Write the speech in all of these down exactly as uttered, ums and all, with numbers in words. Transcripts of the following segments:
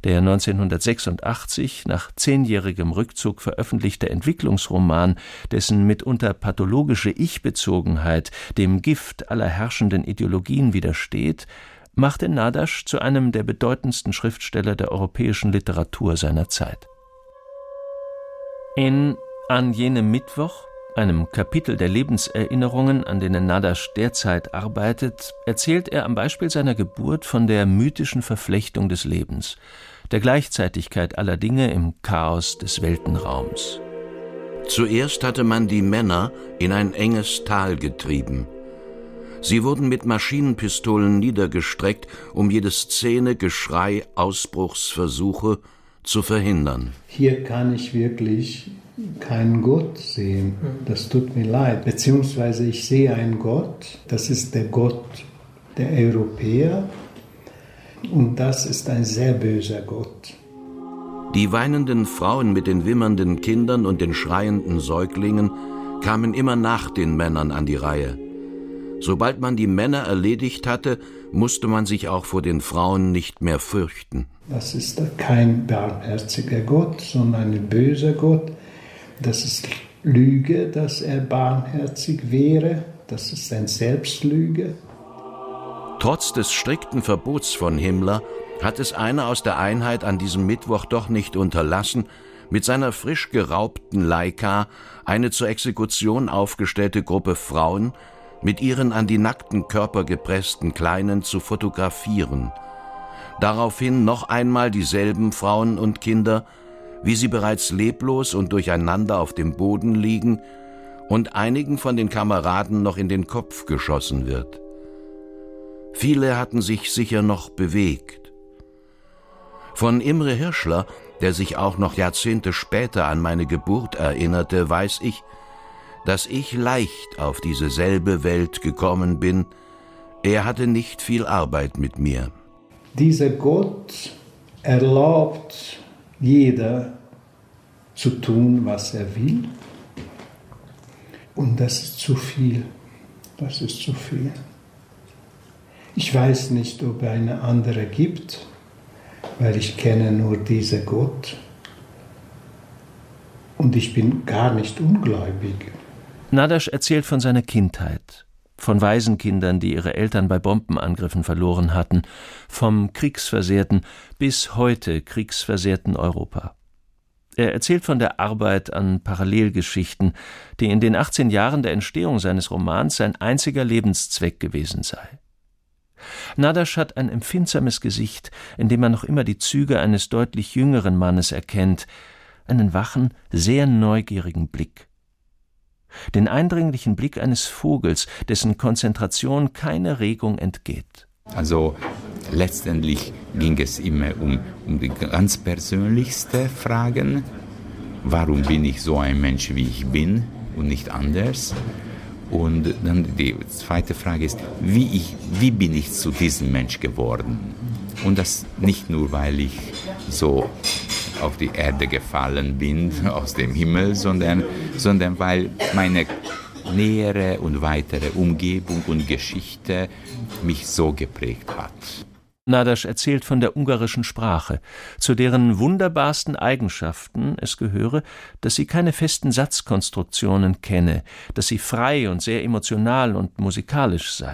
Der neunzehnhundertsechsundachtzig nach zehnjährigem Rückzug veröffentlichte Entwicklungsroman, dessen mitunter pathologische Ich-Bezogenheit dem Gift aller herrschenden Ideologien widersteht, machte Nadasch zu einem der bedeutendsten Schriftsteller der europäischen Literatur seiner Zeit. In An jenem Mittwoch, einem Kapitel der Lebenserinnerungen, an denen Nadasch derzeit arbeitet, erzählt er am Beispiel seiner Geburt von der mythischen Verflechtung des Lebens, der Gleichzeitigkeit aller Dinge im Chaos des Weltenraums. Zuerst hatte man die Männer in ein enges Tal getrieben. Sie wurden mit Maschinenpistolen niedergestreckt, um jede Szene, Geschrei, Ausbruchsversuche zu verhindern. Hier kann ich wirklich keinen Gott sehen. Das tut mir leid. Beziehungsweise ich sehe einen Gott, das ist der Gott der Europäer. Und das ist ein sehr böser Gott. Die weinenden Frauen mit den wimmernden Kindern und den schreienden Säuglingen kamen immer nach den Männern an die Reihe. Sobald man die Männer erledigt hatte, musste man sich auch vor den Frauen nicht mehr fürchten. Das ist kein barmherziger Gott, sondern ein böser Gott. Das ist Lüge, dass er barmherzig wäre. Das ist eine Selbstlüge. Trotz des strikten Verbots von Himmler hat es einer aus der Einheit an diesem Mittwoch doch nicht unterlassen, mit seiner frisch geraubten Leica eine zur Exekution aufgestellte Gruppe Frauen mit ihren an die nackten Körper gepressten Kleinen zu fotografieren. Daraufhin noch einmal dieselben Frauen und Kinder, wie sie bereits leblos und durcheinander auf dem Boden liegen und einigen von den Kameraden noch in den Kopf geschossen wird. Viele hatten sich sicher noch bewegt. Von Imre Hirschler, der sich auch noch Jahrzehnte später an meine Geburt erinnerte, weiß ich, dass ich leicht auf diese selbe Welt gekommen bin. Er hatte nicht viel Arbeit mit mir. Dieser Gott erlaubt jeder zu tun, was er will. Und das ist zu viel. Das ist zu viel. Ich weiß nicht, ob es eine andere gibt, weil ich kenne nur diesen Gott. Und ich bin gar nicht ungläubig. Nadasch erzählt von seiner Kindheit, von Waisenkindern, die ihre Eltern bei Bombenangriffen verloren hatten, vom kriegsversehrten, bis heute kriegsversehrten Europa. Er erzählt von der Arbeit an Parallelgeschichten, die in den achtzehn Jahren der Entstehung seines Romans sein einziger Lebenszweck gewesen sei. Nadasch hat ein empfindsames Gesicht, in dem man noch immer die Züge eines deutlich jüngeren Mannes erkennt, einen wachen, sehr neugierigen Blick. Den eindringlichen Blick eines Vogels, dessen Konzentration keine Regung entgeht. Also letztendlich ging es immer um, um die ganz persönlichsten Fragen. Warum bin ich so ein Mensch, wie ich bin und nicht anders? Und dann die zweite Frage ist, wie, ich, wie bin ich zu diesem Mensch geworden? Und das nicht nur, weil ich so auf die Erde gefallen bin, aus dem Himmel, sondern, sondern weil meine nähere und weitere Umgebung und Geschichte mich so geprägt hat. Nadasch erzählt von der ungarischen Sprache, zu deren wunderbarsten Eigenschaften es gehöre, dass sie keine festen Satzkonstruktionen kenne, dass sie frei und sehr emotional und musikalisch sei.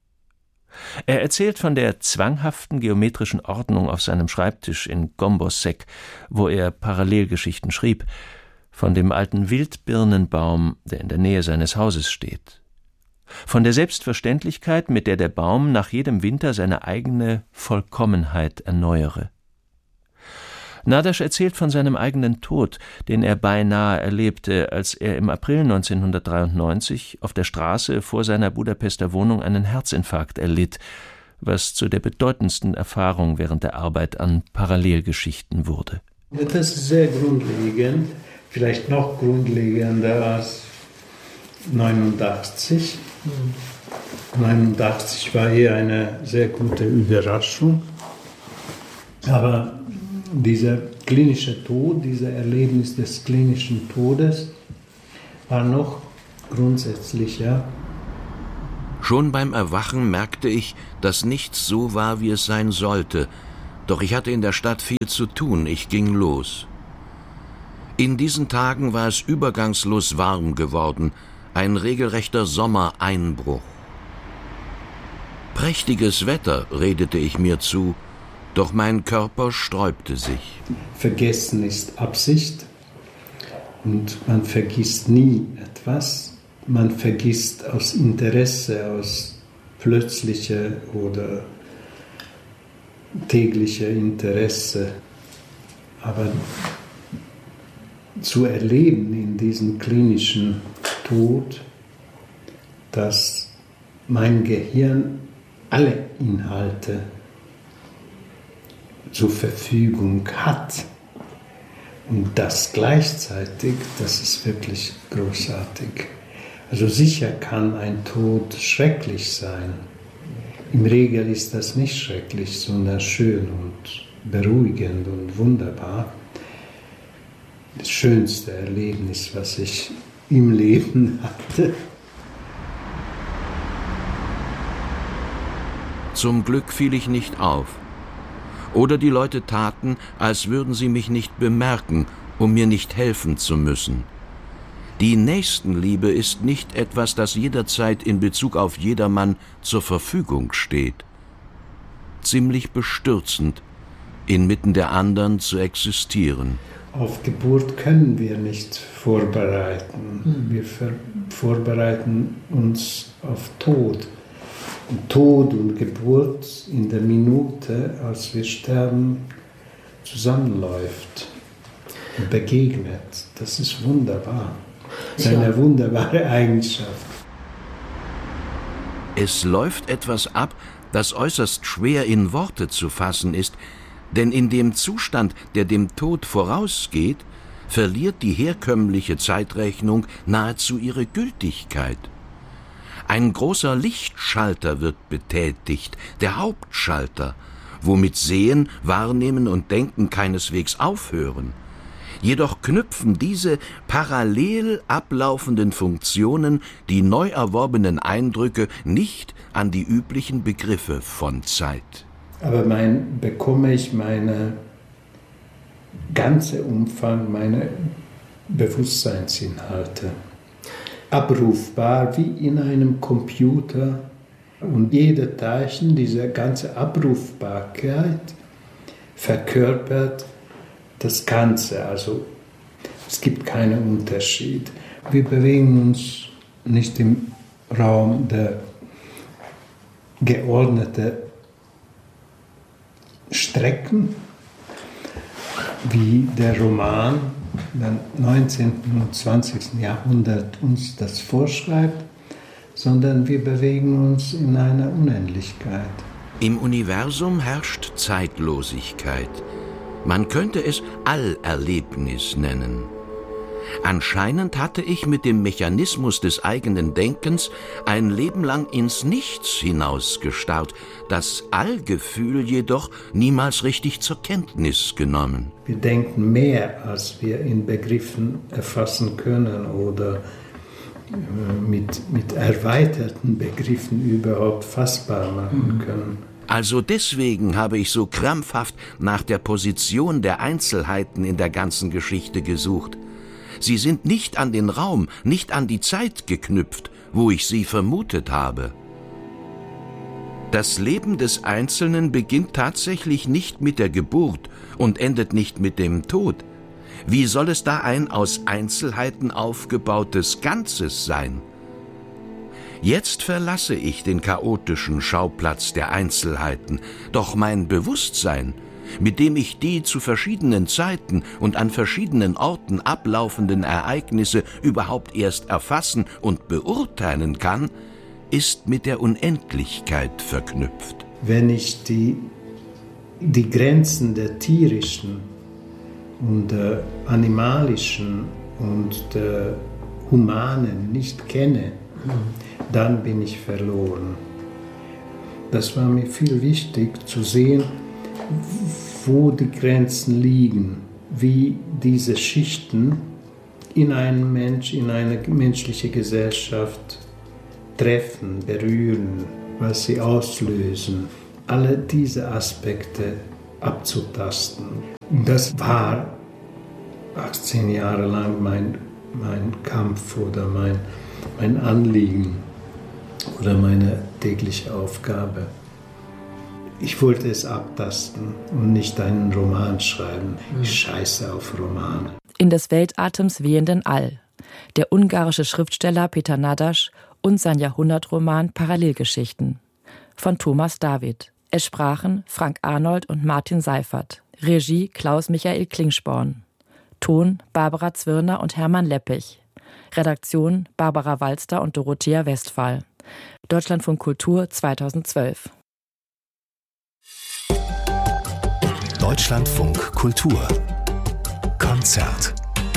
Er erzählt von der zwanghaften geometrischen Ordnung auf seinem Schreibtisch in Gombosek, wo er Parallelgeschichten schrieb, von dem alten Wildbirnenbaum, der in der Nähe seines Hauses steht, von der Selbstverständlichkeit, mit der der Baum nach jedem Winter seine eigene Vollkommenheit erneuere. Nadasch erzählt von seinem eigenen Tod, den er beinahe erlebte, als er im April neunzehnhundertdreiundneunzig auf der Straße vor seiner Budapester Wohnung einen Herzinfarkt erlitt, was zu der bedeutendsten Erfahrung während der Arbeit an Parallelgeschichten wurde. Das ist sehr grundlegend, vielleicht noch grundlegender als neunundachtzig. neunundachtzig war eher eine sehr gute Überraschung, aber dieser klinische Tod, dieser Erlebnis des klinischen Todes war noch grundsätzlicher. Schon beim Erwachen merkte ich, dass nichts so war, wie es sein sollte, Doch ich hatte in der Stadt viel zu tun, ich ging los. In diesen Tagen war es übergangslos warm geworden, ein regelrechter Sommereinbruch. Prächtiges Wetter, redete ich mir zu, doch mein Körper sträubte sich. Vergessen ist Absicht und man vergisst nie etwas. Man vergisst aus Interesse, aus plötzlicher oder täglicher Interesse. Aber zu erleben in diesem klinischen Tod, dass mein Gehirn alle Inhalte zur Verfügung hat und das gleichzeitig, das ist wirklich großartig. Also sicher kann ein Tod schrecklich sein. Im Regel ist das nicht schrecklich, sondern schön und beruhigend und wunderbar. Das schönste Erlebnis, was ich im Leben hatte. Zum Glück fiel ich nicht auf. Oder die Leute taten, als würden sie mich nicht bemerken, um mir nicht helfen zu müssen. Die Nächstenliebe ist nicht etwas, das jederzeit in Bezug auf jedermann zur Verfügung steht. Ziemlich bestürzend, inmitten der anderen zu existieren. Auf Geburt können wir nicht vorbereiten. Wir vorbereiten uns auf Tod. Und Tod und Geburt in der Minute, als wir sterben, zusammenläuft und begegnet. Das ist wunderbar. Das ist eine wunderbare Eigenschaft. Es läuft etwas ab, das äußerst schwer in Worte zu fassen ist, denn in dem Zustand, der dem Tod vorausgeht, verliert die herkömmliche Zeitrechnung nahezu ihre Gültigkeit. Ein großer Lichtschalter wird betätigt, der Hauptschalter, womit Sehen, Wahrnehmen und Denken keineswegs aufhören. Jedoch knüpfen diese parallel ablaufenden Funktionen die neu erworbenen Eindrücke nicht an die üblichen Begriffe von Zeit. Aber mein, bekomme ich meine ganze Umfang, meine Bewusstseinsinhalte abrufbar wie in einem Computer und jeder Teilchen, diese ganze Abrufbarkeit verkörpert das Ganze, also es gibt keinen Unterschied. Wir bewegen uns nicht im Raum der geordneten Strecken, wie der Roman im neunzehnten und zwanzigsten Jahrhundert uns das vorschreibt, sondern wir bewegen uns in einer Unendlichkeit. Im Universum herrscht Zeitlosigkeit. Man könnte es Allerlebnis nennen. Anscheinend hatte ich mit dem Mechanismus des eigenen Denkens ein Leben lang ins Nichts hinausgestarrt, das Allgefühl jedoch niemals richtig zur Kenntnis genommen. Wir denken mehr, als wir in Begriffen erfassen können oder mit, mit erweiterten Begriffen überhaupt fassbar machen können. Also deswegen habe ich so krampfhaft nach der Position der Einzelheiten in der ganzen Geschichte gesucht. Sie sind nicht an den Raum, nicht an die Zeit geknüpft, wo ich sie vermutet habe. Das Leben des Einzelnen beginnt tatsächlich nicht mit der Geburt und endet nicht mit dem Tod. Wie soll es da ein aus Einzelheiten aufgebautes Ganzes sein? Jetzt verlasse ich den chaotischen Schauplatz der Einzelheiten, doch mein Bewusstsein, mit dem ich die zu verschiedenen Zeiten und an verschiedenen Orten ablaufenden Ereignisse überhaupt erst erfassen und beurteilen kann, ist mit der Unendlichkeit verknüpft. Wenn ich die, die Grenzen der tierischen und der animalischen und der humanen nicht kenne, dann bin ich verloren. Das war mir viel wichtig zu sehen, wo die Grenzen liegen, wie diese Schichten in einen Mensch, in eine menschliche Gesellschaft treffen, berühren, was sie auslösen. Alle diese Aspekte abzutasten. Und das war achtzehn Jahre lang mein, mein Kampf oder mein, mein Anliegen oder meine tägliche Aufgabe. Ich wollte es abtasten und nicht einen Roman schreiben. Ich scheiße auf Romane. In des Weltatems wehenden All. Der ungarische Schriftsteller Peter Nadaš und sein Jahrhundertroman Parallelgeschichten. Von Thomas David. Es sprachen Frank Arnold und Martin Seifert. Regie Klaus-Michael Klingsporn. Ton Barbara Zwirner und Hermann Leppich. Redaktion Barbara Walster und Dorothea Westphal. Deutschlandfunk Kultur zweitausendzwölf. Deutschlandfunk Kultur Konzert.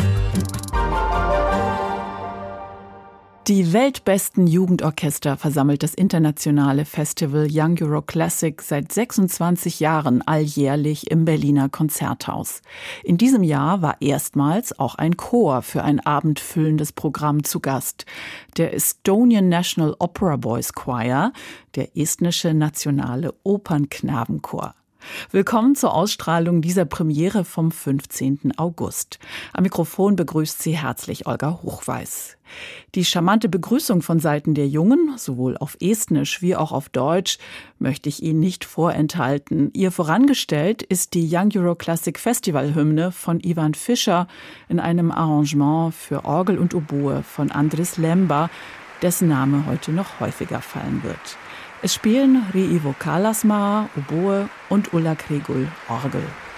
Die weltbesten Jugendorchester versammelt das internationale Festival Young Euro Classic seit sechsundzwanzig Jahren alljährlich im Berliner Konzerthaus. In diesem Jahr war erstmals auch ein Chor für ein abendfüllendes Programm zu Gast. Der Estonian National Opera Boys Choir, der estnische nationale Opernknabenchor. Willkommen zur Ausstrahlung dieser Premiere vom fünfzehnten August. Am Mikrofon begrüßt Sie herzlich Olga Hochweiß. Die charmante Begrüßung von Seiten der Jungen, sowohl auf Estnisch wie auch auf Deutsch, möchte ich Ihnen nicht vorenthalten. Ihr vorangestellt ist die Young Euro Classic Festival-Hymne von Ivan Fischer in einem Arrangement für Orgel und Oboe von Andris Lemba, dessen Name heute noch häufiger fallen wird. Es spielen Riivo Kalasmaa, Oboe und Ulla Kregul, Orgel.